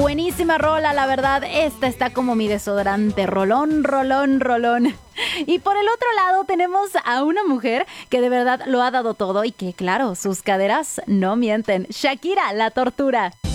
Buenísima rola, la verdad. Esta está como mi desodorante. Rolón, rolón, rolón. Y por el otro lado tenemos a una mujer que de verdad lo ha dado todo y que, claro, sus caderas no mienten. Shakira, La Tortura.